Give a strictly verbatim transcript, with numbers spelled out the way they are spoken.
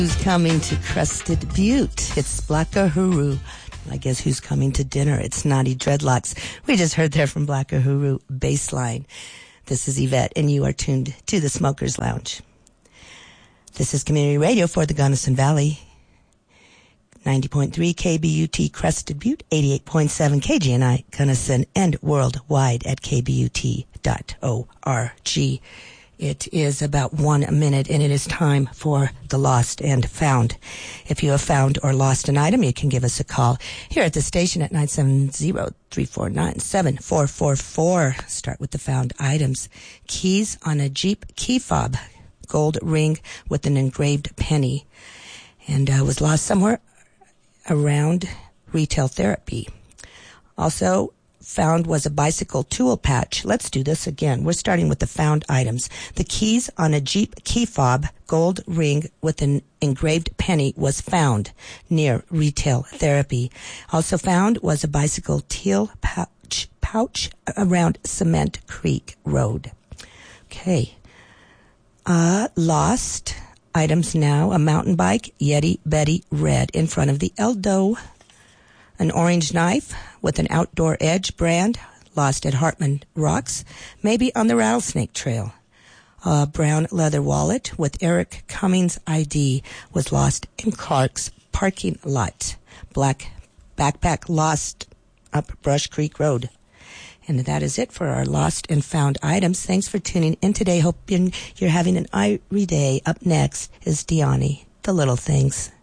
Who's coming to Crested Butte? It's Black Uhuru. I guess who's coming to dinner? It's Naughty Dreadlocks. We just heard there from Black Uhuru Baseline. This is Yvette, and you are tuned to the Smokers Lounge. This is community radio for the Gunnison Valley. ninety point three K B U T Crested Butte, eighty-eight point seven K G N I Gunnison, and worldwide at k b u t dot org. It is about one minute, and it is time for the Lost and Found. If you have found or lost an item, you can give us a call here at the station at nine seven zero, three four nine, seven four four four. Start with the found items. Keys on a Jeep key fob, gold ring with an engraved penny, and uh, was lost somewhere around Retail Therapy. Also found was a bicycle tool patch. Let's do this again. We're starting with the found items. The keys on a Jeep key fob, gold ring with an engraved penny was found near Retail Therapy. Also found was a bicycle teal pouch, pouch around Cement Creek Road. Okay. Uh, lost items now. A mountain bike, Yeti Betty Red, in front of the Eldo. An orange knife with an Outdoor Edge brand, lost at Hartman Rocks, maybe on the Rattlesnake Trail. A brown leather wallet with Eric Cummings I D was lost in Clark's parking lot. Black backpack lost up Brush Creek Road. And that is it for our lost and found items. Thanks for tuning in today. Hope you're having an irie day. Up next is Diani, The Little Things.